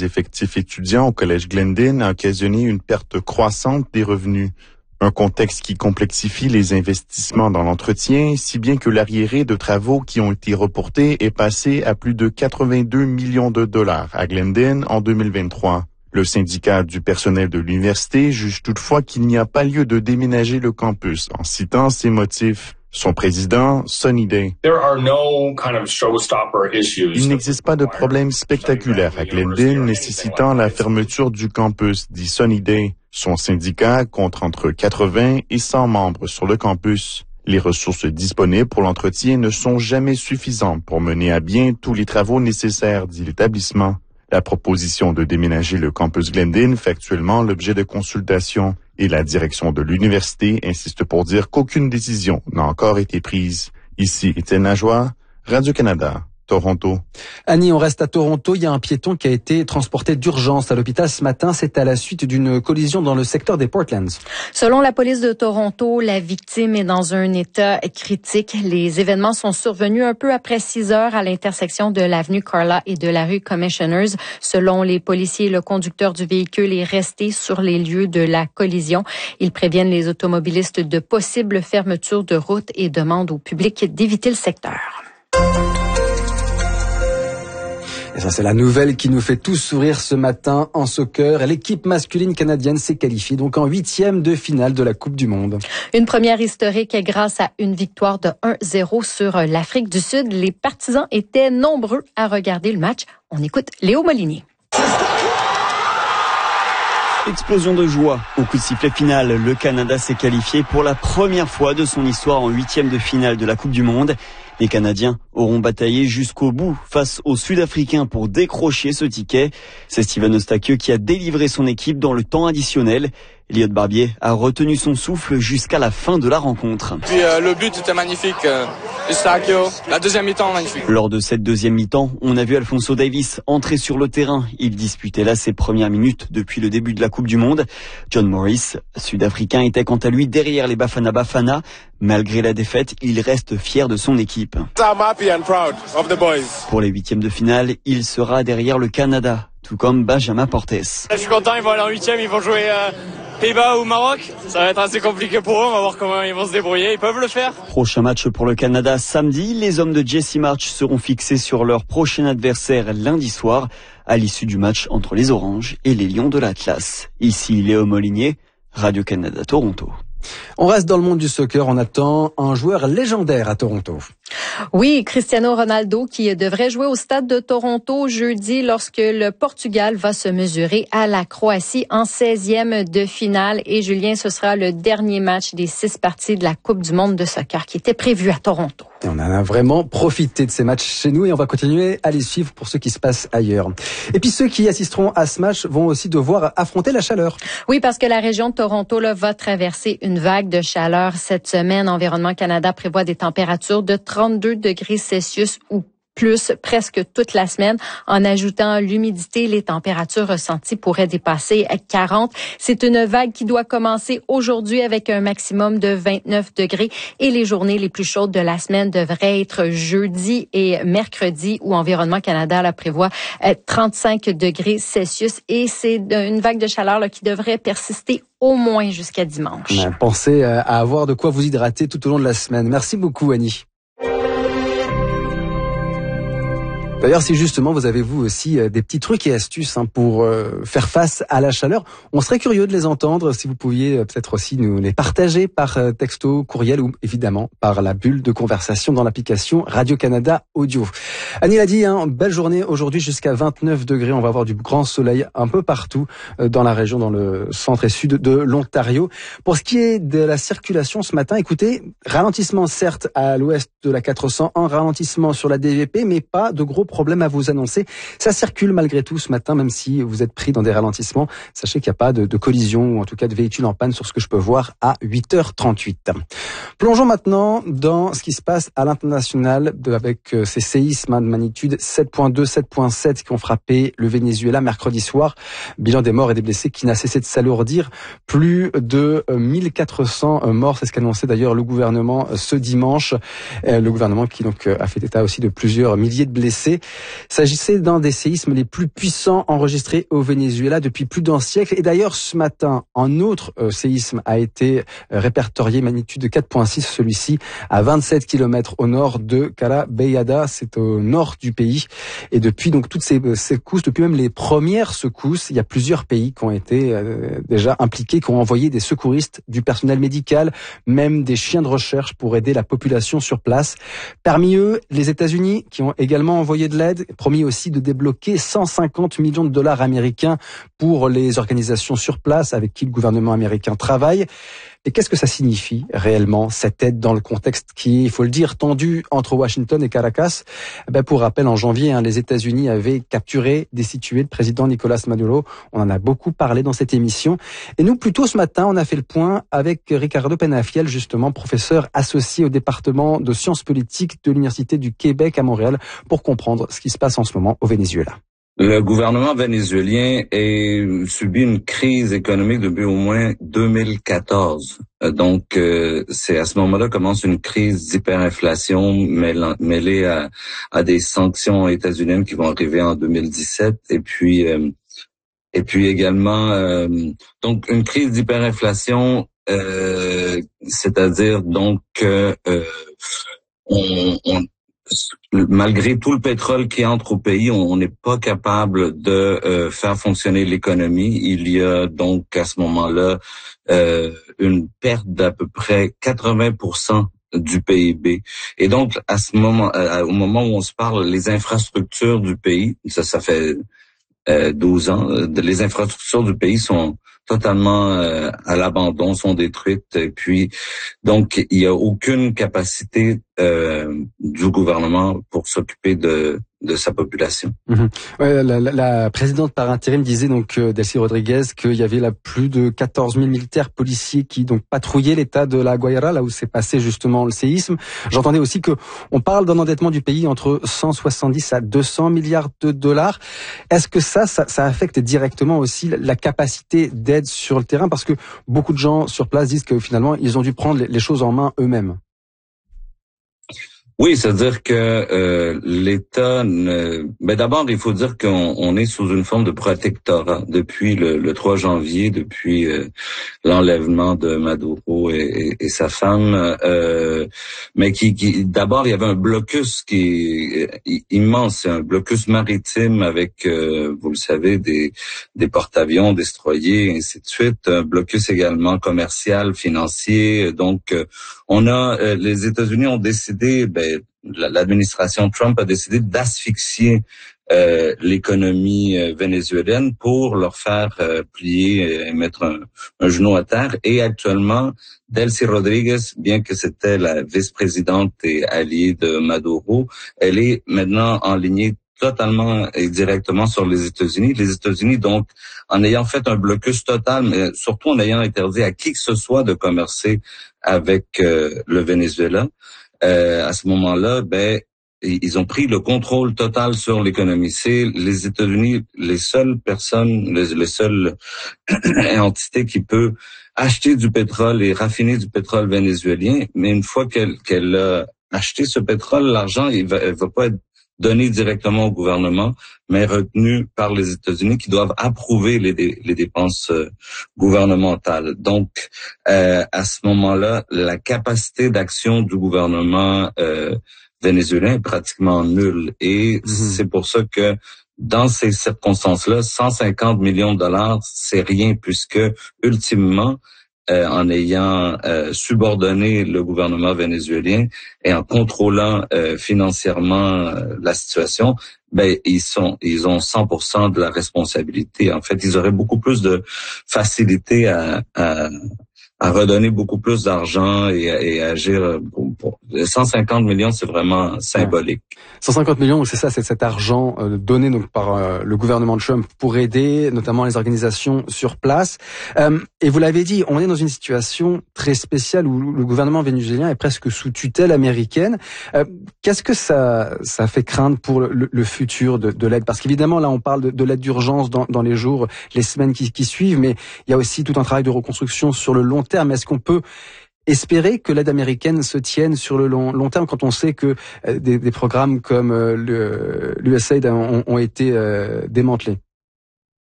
des effectifs étudiants au collège Glendale a occasionné une perte croissante des revenus. Un contexte qui complexifie les investissements dans l'entretien, si bien que l'arriéré de travaux qui ont été reportés est passé à plus de 82 millions de dollars à Glendale en 2023. Le syndicat du personnel de l'université juge toutefois qu'il n'y a pas lieu de déménager le campus en citant ses motifs. Son président, Sunny Day. Il n'existe pas de problème spectaculaire à Glendale nécessitant la fermeture du campus, dit Sunny Day. Son syndicat compte entre 80 et 100 membres sur le campus. Les ressources disponibles pour l'entretien ne sont jamais suffisantes pour mener à bien tous les travaux nécessaires, dit l'établissement. La proposition de déménager le campus Glendale fait actuellement l'objet de consultations et la direction de l'université insiste pour dire qu'aucune décision n'a encore été prise. Ici, Étienne Lajoie, Radio-Canada, Toronto. Annie, on reste à Toronto. Il y a un piéton qui a été transporté d'urgence à l'hôpital ce matin. C'est à la suite d'une collision dans le secteur des Portlands. Selon la police de Toronto, la victime est dans un état critique. Les événements sont survenus un peu après 6 heures à l'intersection de l'avenue Carla et de la rue Commissioners. Selon les policiers, le conducteur du véhicule est resté sur les lieux de la collision. Ils préviennent les automobilistes de possibles fermetures de route et demandent au public d'éviter le secteur. Et ça, c'est la nouvelle qui nous fait tous sourire ce matin en soccer. L'équipe masculine canadienne s'est qualifiée donc en 8e de finale de la Coupe du Monde. Une première historique grâce à une victoire de 1-0 sur l'Afrique du Sud. Les partisans étaient nombreux à regarder le match. On écoute Léo Molinier. Explosion de joie. Au coup de sifflet final, le Canada s'est qualifié pour la première fois de son histoire en 8e de finale de la Coupe du Monde. Les Canadiens auront bataillé jusqu'au bout face aux Sud-Africains pour décrocher ce ticket. C'est Steven Eustachieux qui a délivré son équipe dans le temps additionnel. Elliot Barbier a retenu son souffle jusqu'à la fin de la rencontre. Puis le but était magnifique. Eustachieux, la deuxième mi-temps magnifique. Lors de cette deuxième mi-temps, on a vu Alphonso Davies entrer sur le terrain. Il disputait là ses premières minutes depuis le début de la Coupe du Monde. John Morris, sud-africain, était quant à lui derrière les Bafana Bafana. Malgré la défaite, il reste fier de son équipe. Pour les 8e de finale, il sera derrière le Canada, tout comme Benjamin Portes. Je suis content, ils vont aller en 8e, ils vont jouer Pays-Bas ou Maroc. Ça va être assez compliqué pour eux, on va voir comment ils vont se débrouiller, ils peuvent le faire. Prochain match pour le Canada samedi, les hommes de Jesse March seront fixés sur leur prochain adversaire lundi soir, à l'issue du match entre les Oranges et les Lions de l'Atlas. Ici Léo Molinier, Radio-Canada Toronto. On reste dans le monde du soccer, on attend un joueur légendaire à Toronto. Oui, Cristiano Ronaldo qui devrait jouer au stade de Toronto jeudi lorsque le Portugal va se mesurer à la Croatie en 16e de finale. Et Julien, ce sera le dernier match des 6 parties de la Coupe du monde de soccer qui était prévu à Toronto. Et on en a vraiment profité de ces matchs chez nous et on va continuer à les suivre pour ce qui se passe ailleurs. Et puis ceux qui assisteront à ce match vont aussi devoir affronter la chaleur. Oui, parce que la région de Toronto va traverser une vague de chaleur cette semaine. Environnement Canada prévoit des températures de 32 degrés Celsius ou plus presque toute la semaine. En ajoutant l'humidité, les températures ressenties pourraient dépasser 40. C'est une vague qui doit commencer aujourd'hui avec un maximum de 29 degrés et les journées les plus chaudes de la semaine devraient être jeudi et mercredi où Environnement Canada prévoit 35 degrés Celsius et c'est une vague de chaleur qui devrait persister au moins jusqu'à dimanche. Pensez à avoir de quoi vous hydrater tout au long de la semaine. Merci beaucoup, Annie. D'ailleurs, si justement vous avez vous aussi des petits trucs et astuces pour faire face à la chaleur, on serait curieux de les entendre. Si vous pouviez peut-être aussi nous les partager par texto, courriel ou évidemment par la bulle de conversation dans l'application Radio-Canada Audio. Annie l'a dit, belle journée aujourd'hui jusqu'à 29 degrés. On va avoir du grand soleil un peu partout dans la région, dans le centre et sud de l'Ontario. Pour ce qui est de la circulation ce matin, écoutez, ralentissement certes à l'ouest de la 401, ralentissement sur la DVP, mais pas de gros problème à vous annoncer. Ça circule malgré tout ce matin, même si vous êtes pris dans des ralentissements. Sachez qu'il n'y a pas de collision ou en tout cas de véhicule en panne sur ce que je peux voir à 8h38. Plongeons maintenant dans ce qui se passe à l'international avec ces séismes de magnitude 7.2, 7.7 qui ont frappé le Venezuela mercredi soir. Bilan des morts et des blessés qui n'a cessé de s'alourdir. Plus de 1400 morts, c'est ce qu'annonçait d'ailleurs le gouvernement ce dimanche. Le gouvernement qui donc a fait état aussi de plusieurs milliers de blessés. Il s'agissait d'un des séismes les plus puissants enregistrés au Venezuela depuis plus d'un siècle. Et d'ailleurs, ce matin, un autre séisme a été répertorié, magnitude de 4,6, celui-ci à 27 km au nord de Cala Beyada, c'est au nord du pays. Et depuis donc toutes ces secousses, depuis même les premières secousses, il y a plusieurs pays qui ont été déjà impliqués, qui ont envoyé des secouristes, du personnel médical, même des chiens de recherche pour aider la population sur place. Parmi eux, les États-Unis qui ont également envoyé de l'aide, promis aussi de débloquer 150 millions de dollars américains pour les organisations sur place avec qui le gouvernement américain travaille. Et qu'est-ce que ça signifie réellement, cette aide, dans le contexte qui, il faut le dire, tendu entre Washington et Caracas? Pour rappel, en janvier, les États-Unis avaient capturé, destitué le président Nicolás Maduro. On en a beaucoup parlé dans cette émission. Et nous, plus tôt ce matin, on a fait le point avec Ricardo Penafiel, justement, professeur associé au département de sciences politiques de l'Université du Québec à Montréal, pour comprendre ce qui se passe en ce moment au Venezuela. Le gouvernement vénézuélien a subi une crise économique depuis au moins 2014. Donc, c'est à ce moment-là commence une crise d'hyperinflation mêlée à des sanctions états-uniennes qui vont arriver en 2017. Et puis également, donc une crise d'hyperinflation, c'est-à-dire donc malgré tout le pétrole qui entre au pays, on n'est pas capable de faire fonctionner l'économie. Il y a donc à ce moment-là une perte d'à peu près 80% du PIB. Et donc à ce moment, au moment où on se parle, les infrastructures du pays, ça fait 12 ans, les infrastructures du pays sont totalement à l'abandon, sont détruites. Et puis, donc, il n'y a aucune capacité du gouvernement pour s'occuper de sa population. Ouais, la présidente par intérim disait donc Delcy Rodriguez qu'il y avait là plus de 14 000 militaires policiers qui donc patrouillaient l'état de la Guayara, là où s'est passé justement le séisme. J'entendais aussi que on parle d'un endettement du pays entre 170 à 200 milliards de dollars. Est-ce que ça affecte directement aussi la capacité d'aide sur le terrain, parce que beaucoup de gens sur place disent que finalement ils ont dû prendre les choses en main eux-mêmes? Oui, c'est-à-dire que l'État... d'abord, il faut dire qu'on est sous une forme de protectorat depuis le 3 janvier, depuis l'enlèvement de Maduro et sa femme. Mais qui d'abord, il y avait un blocus qui est immense, un blocus maritime avec, vous le savez, des porte-avions destroyés, et ainsi de suite. Un blocus également commercial, financier. Donc, les États-Unis ont décidé, l'administration Trump a décidé d'asphyxier l'économie vénézuélienne pour leur faire plier et mettre un genou à terre. Et actuellement, Delcy Rodriguez, bien que c'était la vice-présidente et alliée de Maduro, elle est maintenant enlignée totalement et directement sur les États-Unis. Les États-Unis, donc, en ayant fait un blocus total, mais surtout en ayant interdit à qui que ce soit de commercer avec le Venezuela, à ce moment-là, ils ont pris le contrôle total sur l'économie. C'est les États-Unis les seules personnes, les seules entités qui peuvent acheter du pétrole et raffiner du pétrole vénézuélien. Mais une fois qu'elle a acheté ce pétrole, l'argent, il va pas être donné directement au gouvernement, mais retenu par les États-Unis qui doivent approuver les dépenses gouvernementales. Donc, à ce moment-là, la capacité d'action du gouvernement vénézuélien est pratiquement nulle. Et c'est pour ça que dans ces circonstances-là, 150 millions de dollars, c'est rien, puisque ultimement, en ayant subordonné le gouvernement vénézuélien et en contrôlant financièrement la situation, ils ont 100% de la responsabilité. En fait, ils auraient beaucoup plus de facilité à redonner beaucoup plus d'argent et agir pour 150 millions, c'est vraiment symbolique. 150 millions, c'est ça, c'est cet argent donné donc par le gouvernement de Trump pour aider notamment les organisations sur place. Et vous l'avez dit, on est dans une situation très spéciale où le gouvernement vénézuélien est presque sous tutelle américaine. Qu'est-ce que ça fait craindre pour le futur de l'aide? Parce qu'évidemment, là, on parle de l'aide d'urgence dans les jours, les semaines qui suivent, mais il y a aussi tout un travail de reconstruction sur le long terme. Est-ce qu'on peut espérer que l'aide américaine se tienne sur le long terme quand on sait que des programmes comme l'USAID ont été démantelés?